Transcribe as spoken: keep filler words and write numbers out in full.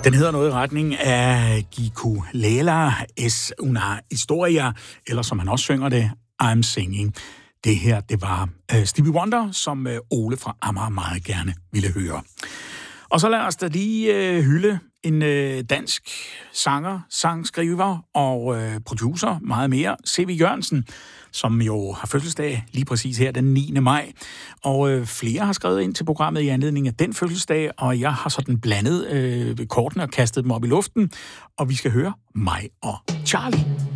Den hedder noget i retning af Gikulela es una historia, eller som han også synger det, I'm singing. Det her, det var uh, Stevie Wonder, som uh, Ole fra Amager meget gerne ville høre. Og så lad os da lige uh, hylde en uh, dansk sanger, sangskriver og uh, producer, meget mere, C V Jørgensen, som jo har fødselsdag lige præcis her den niende maj. Og øh, flere har skrevet ind til programmet i anledning af den fødselsdag, og jeg har sådan blandet øh, kortene og kastet dem op i luften, og vi skal høre mig og Charlie.